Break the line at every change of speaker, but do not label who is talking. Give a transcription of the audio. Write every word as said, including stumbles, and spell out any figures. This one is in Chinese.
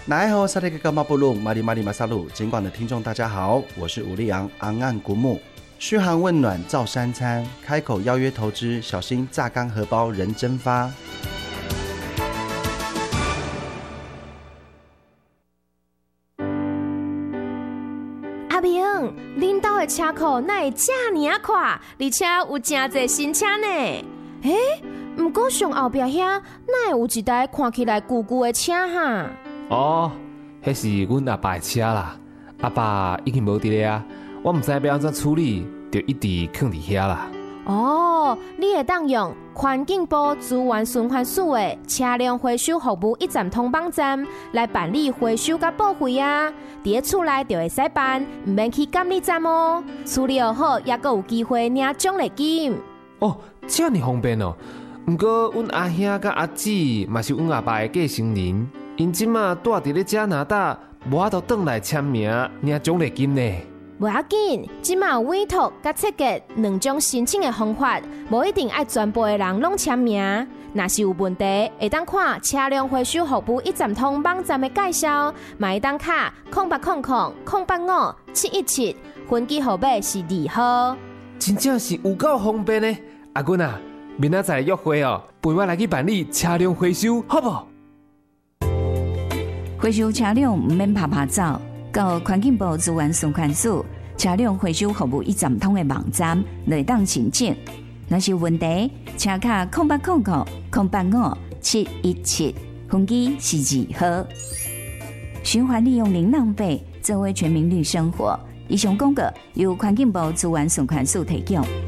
奈后萨利格马布鲁马里马里马萨鲁，尽管的听众大家好，我是吴立昂昂岸古木，嘘寒问暖照三餐，开口邀约投资，小心榨干荷包人蒸发。
阿明，恁兜的车库哪会这么啊快，而且有真侪新车呢？诶，不过上后壁遐哪会有一台看起来旧旧的车哈？
哦，迄是阮阿爸的车啦，阿爸已经无伫咧啊，我毋知要安怎处理，就一直放伫遐啦。
哦，你会当用环境部资源循环署的车辆回收服务一站通网站来办理回收甲报废啊！伫咧厝内就会使办，毋免去监理站哦。处理好，也阁有机会领奖励金。
哦，这样方便哦。毋过，阮阿兄甲阿姊嘛是阮阿爸的继承人，因即马住伫咧加拿大，无法度转来签名领奖励金呢。
无要紧，即马有委托甲设计两种申请的方法，无一定爱全部的人拢签名。若是有问题，会当看车辆回收服务一站通网站的介绍，嘛会当卡空八空空空八五七一七，分机号码是二号。
真正是有够方便呢！阿君啊，明仔载约会哦，陪我来去办理车辆回收，好不？
回收车辆唔免拍拍走。到环境部资源循环署车辆回收服务一站通的网站来当申请。若是有问题，请卡空八空空空八五七一七，分机是二号。循环利用零浪费，作为全民绿生活。以上广告由环境部资源循环署提供。